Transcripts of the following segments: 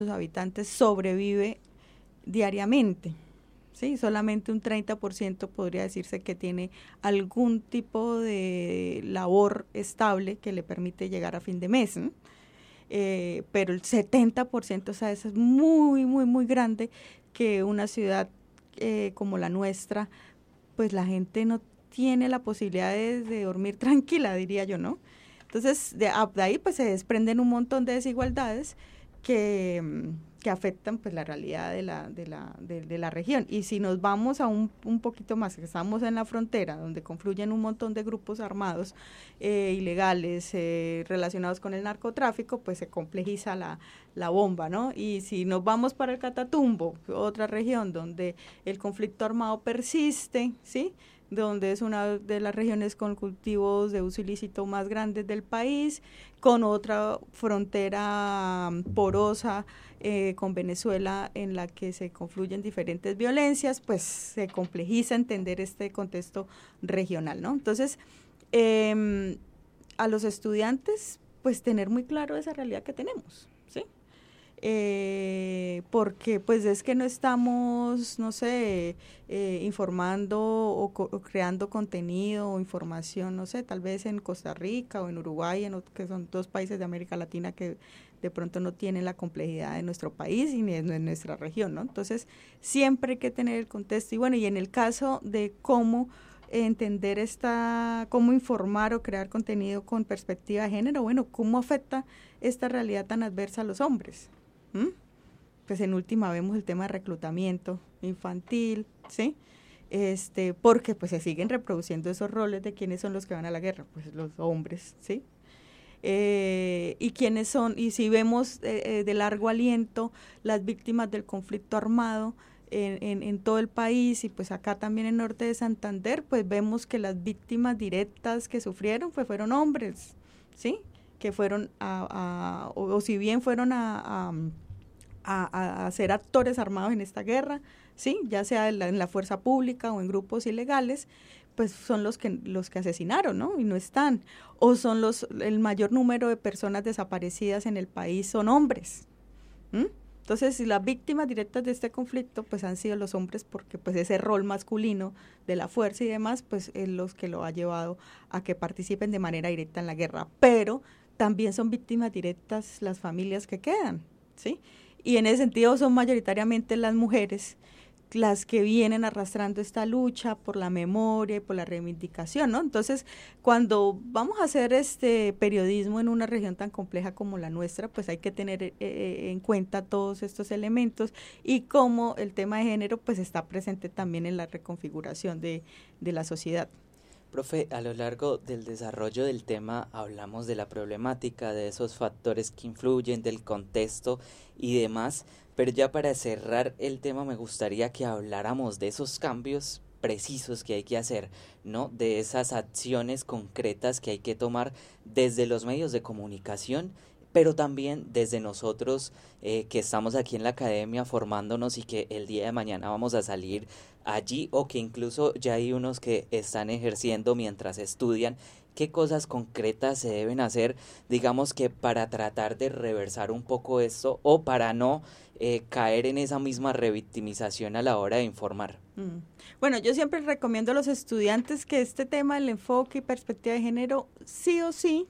habitantes sobrevive diariamente. Sí, solamente un 30% podría decirse que tiene algún tipo de labor estable que le permite llegar a fin de mes, ¿no? Pero el 70%, o sea, eso es muy, muy, muy grande, que una ciudad como la nuestra, pues la gente no tiene la posibilidad de dormir tranquila, diría yo, ¿no? Entonces, de ahí pues se desprenden un montón de desigualdades que afectan pues la realidad de la región. Y si nos vamos a un poquito más, que estamos en la frontera, donde confluyen un montón de grupos armados ilegales relacionados con el narcotráfico, pues se complejiza la bomba, ¿no? Y si nos vamos para el Catatumbo, otra región donde el conflicto armado persiste, ¿sí?, donde es una de las regiones con cultivos de uso ilícito más grandes del país, con otra frontera porosa con Venezuela en la que se confluyen diferentes violencias, pues se complejiza entender este contexto regional, ¿no? Entonces, a los estudiantes, pues tener muy claro esa realidad que tenemos, ¿sí? Porque pues es que no estamos, no sé, informando o creando contenido o información, no sé, tal vez en Costa Rica o en Uruguay, que son dos países de América Latina que de pronto no tienen la complejidad de nuestro país y ni de nuestra región, ¿no? Entonces, siempre hay que tener el contexto. Y bueno, y en el caso de cómo entender cómo informar o crear contenido con perspectiva de género, bueno, cómo afecta esta realidad tan adversa a los hombres. ¿Mm? Pues en última vemos el tema de reclutamiento infantil, ¿sí? Porque pues se siguen reproduciendo esos roles de quiénes son los que van a la guerra, pues los hombres, ¿sí? Y quiénes son, y si vemos de largo aliento las víctimas del conflicto armado en todo el país, y pues acá también en Norte de Santander, pues vemos que las víctimas directas que sufrieron pues fueron hombres, ¿sí? Que fueron o si bien fueron a ser actores armados en esta guerra, ¿sí? Ya sea en la fuerza pública o en grupos ilegales, pues son los que asesinaron, ¿no? Y no están. O son el mayor número de personas desaparecidas en el país son hombres. ¿Mm? Entonces, si las víctimas directas de este conflicto, pues han sido los hombres, porque pues ese rol masculino de la fuerza y demás, pues es los que lo ha llevado a que participen de manera directa en la guerra. Pero también son víctimas directas las familias que quedan, ¿sí? Y en ese sentido son mayoritariamente las mujeres las que vienen arrastrando esta lucha por la memoria y por la reivindicación, ¿no? Entonces, cuando vamos a hacer este periodismo en una región tan compleja como la nuestra, pues hay que tener en cuenta todos estos elementos y cómo el tema de género pues está presente también en la reconfiguración de la sociedad. Profe, a lo largo del desarrollo del tema hablamos de la problemática, de esos factores que influyen, del contexto y demás, pero ya para cerrar el tema me gustaría que habláramos de esos cambios precisos que hay que hacer, ¿no? De esas acciones concretas que hay que tomar desde los medios de comunicación, pero también desde nosotros que estamos aquí en la academia formándonos y que el día de mañana vamos a salir allí o que incluso ya hay unos que están ejerciendo mientras estudian. ¿Qué cosas concretas se deben hacer, digamos que para tratar de reversar un poco esto o para no caer en esa misma revictimización a la hora de informar? Bueno, yo siempre recomiendo a los estudiantes que este tema del enfoque y perspectiva de género, sí o sí,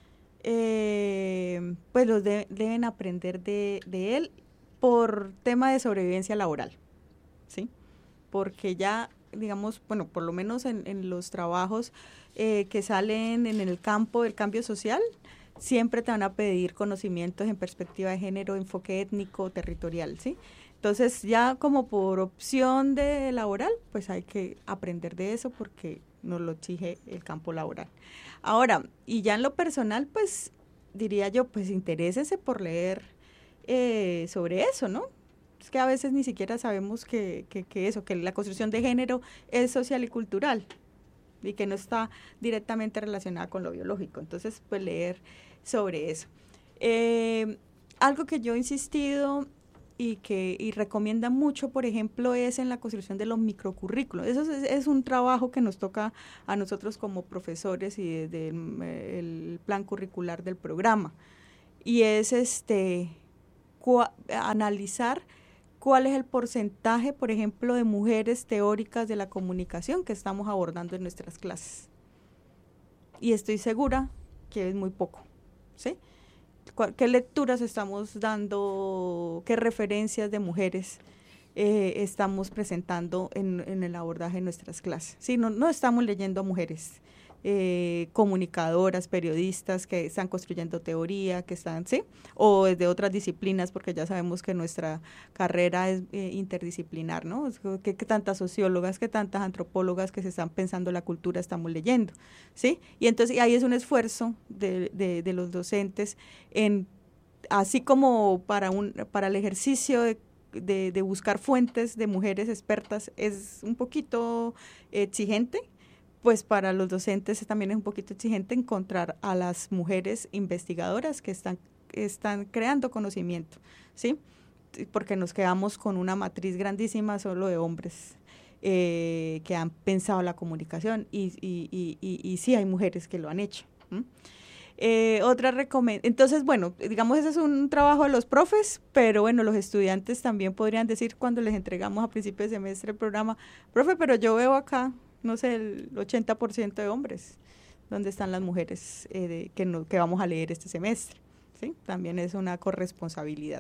pues deben aprender de él por tema de sobrevivencia laboral, ¿sí? Porque ya, digamos, bueno, por lo menos en los trabajos que salen en el campo del cambio social, siempre te van a pedir conocimientos en perspectiva de género, enfoque étnico, territorial, ¿sí? Entonces, ya como por opción de laboral, pues hay que aprender de eso porque nos lo exige el campo laboral. Ahora, y ya en lo personal, pues diría yo, pues interésese por leer sobre eso, ¿no? Es que a veces ni siquiera sabemos que la construcción de género es social y cultural y que no está directamente relacionada con lo biológico. Entonces, pues leer sobre eso. Algo que yo he insistido y recomienda mucho, por ejemplo, es en la construcción de los microcurrículos. Eso es un trabajo que nos toca a nosotros como profesores y desde el plan curricular del programa. Y es analizar cuál es el porcentaje, por ejemplo, de mujeres teóricas de la comunicación que estamos abordando en nuestras clases. Y estoy segura que es muy poco, ¿sí? ¿Qué lecturas estamos dando, qué referencias de mujeres estamos presentando en el abordaje de nuestras clases? Sí, no estamos leyendo a mujeres comunicadoras, periodistas que están construyendo teoría, que están, ¿sí? O de otras disciplinas, porque ya sabemos que nuestra carrera es interdisciplinar, ¿no? ¿Qué tantas sociólogas, qué tantas antropólogas que se están pensando la cultura estamos leyendo, ¿sí? Y entonces ahí es un esfuerzo de los docentes así como para el ejercicio de buscar fuentes de mujeres expertas es un poquito exigente, pues para los docentes también es un poquito exigente encontrar a las mujeres investigadoras que están creando conocimiento, ¿sí? Porque nos quedamos con una matriz grandísima solo de hombres que han pensado la comunicación y sí hay mujeres que lo han hecho. Entonces, bueno, digamos ese es un trabajo de los profes, pero bueno, los estudiantes también podrían decir cuando les entregamos a principio de semestre el programa, profe, pero yo veo acá, no sé, el 80% de hombres, ¿dónde están las mujeres que vamos a leer este semestre? ¿Sí? También es una corresponsabilidad.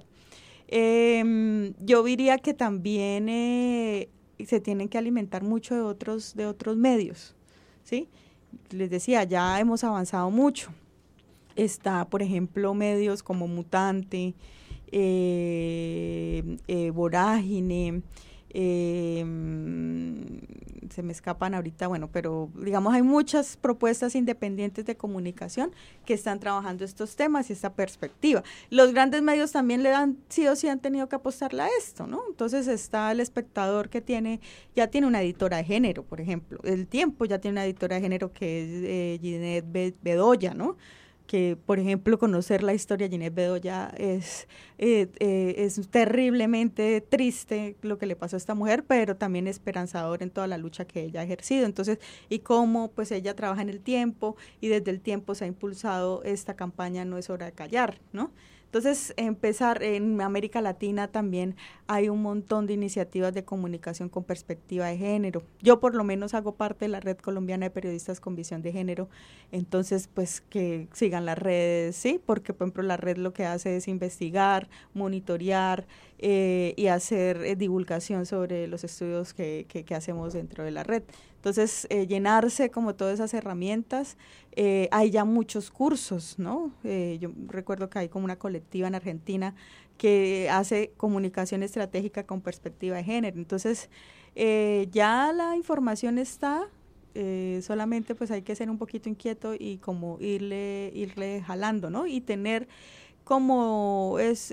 Yo diría que también se tienen que alimentar mucho de otros medios, ¿sí? Les decía, ya hemos avanzado mucho. Está, por ejemplo, medios como Mutante, Vorágine, se me escapan ahorita, bueno, pero digamos hay muchas propuestas independientes de comunicación que están trabajando estos temas y esta perspectiva. Los grandes medios también sí o sí han tenido que apostarle a esto, ¿no? Entonces está El Espectador que ya tiene una editora de género, por ejemplo. El Tiempo ya tiene una editora de género que es Ginette Bedoya, ¿no? Que, por ejemplo, conocer la historia de Ginette Bedoya es terriblemente triste lo que le pasó a esta mujer, pero también esperanzador en toda la lucha que ella ha ejercido. Entonces, y cómo pues ella trabaja en El Tiempo y desde El Tiempo se ha impulsado esta campaña No es hora de callar, ¿no? Entonces, empezar en América Latina también hay un montón de iniciativas de comunicación con perspectiva de género. Yo por lo menos hago parte de la Red Colombiana de Periodistas con Visión de Género, entonces pues que sigan las redes, ¿sí? Porque por ejemplo la red lo que hace es investigar, monitorear y hacer divulgación sobre los estudios que hacemos dentro de la red. Entonces, llenarse como todas esas herramientas, hay ya muchos cursos, ¿no? Yo recuerdo que hay como una colectiva en Argentina que hace comunicación estratégica con perspectiva de género. Entonces, ya la información está, solamente pues hay que ser un poquito inquieto y como irle jalando, ¿no? Y tener como es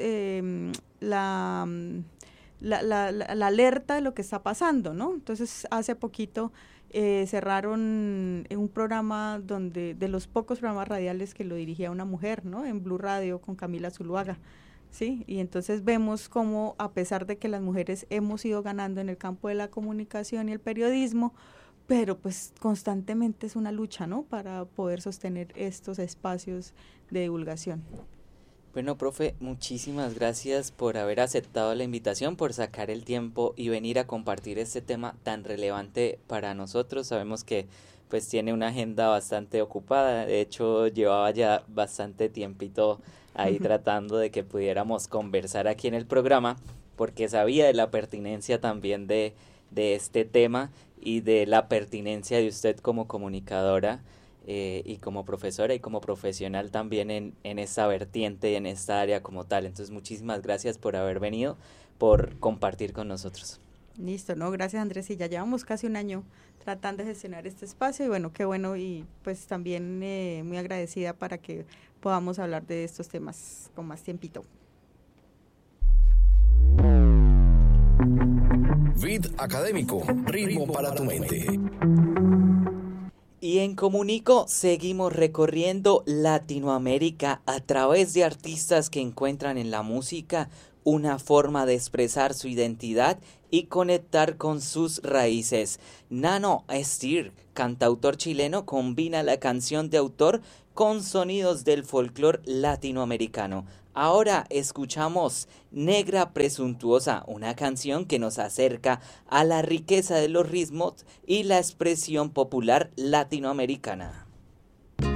la alerta de lo que está pasando, ¿no? Entonces, hace poquito cerraron un programa de los pocos programas radiales que lo dirigía una mujer, ¿no? En Blue Radio con Camila Zuluaga, ¿sí? Y entonces vemos cómo a pesar de que las mujeres hemos ido ganando en el campo de la comunicación y el periodismo, pero pues constantemente es una lucha, ¿no? Para poder sostener estos espacios de divulgación. Bueno, profe, muchísimas gracias por haber aceptado la invitación, por sacar el tiempo y venir a compartir este tema tan relevante para nosotros. Sabemos que pues tiene una agenda bastante ocupada, de hecho llevaba ya bastante tiempito ahí tratando de que pudiéramos conversar aquí en el programa, porque sabía de la pertinencia también de este tema y de la pertinencia de usted como comunicadora. Y como profesora y como profesional también en esta vertiente y en esta área como tal. Entonces, muchísimas gracias por haber venido, por compartir con nosotros. Listo, ¿no? Gracias, Andrés. Y ya llevamos casi un año tratando de gestionar este espacio y bueno, qué bueno y pues también muy agradecida para que podamos hablar de estos temas con más tiempito. Vid Académico, ritmo para tu mente. Y en Comunico seguimos recorriendo Latinoamérica a través de artistas que encuentran en la música una forma de expresar su identidad y conectar con sus raíces. Nano Estir, cantautor chileno, combina la canción de autor con sonidos del folclore latinoamericano. Ahora escuchamos Negra Presuntuosa, una canción que nos acerca a la riqueza de los ritmos y la expresión popular latinoamericana.